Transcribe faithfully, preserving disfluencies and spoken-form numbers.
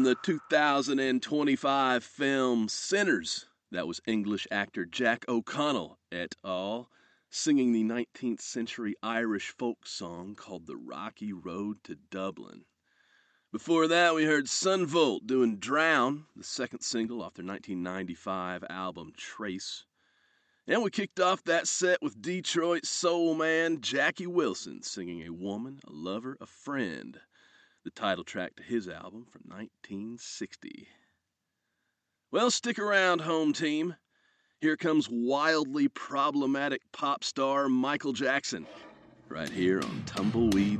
the two thousand twenty-five film Sinners. That was English actor Jack O'Connell et al. Singing the nineteenth century Irish folk song called The Rocky Road to Dublin. Before that, we heard Son Volt doing Drown, the second single off their nineteen ninety-five album Trace. And we kicked off that set with Detroit soul man Jackie Wilson singing A Woman, a Lover, a Friend, the title track to his album from nineteen sixty. Well, stick around, home team. Here comes wildly problematic pop star Michael Jackson, right here on Tumbleweed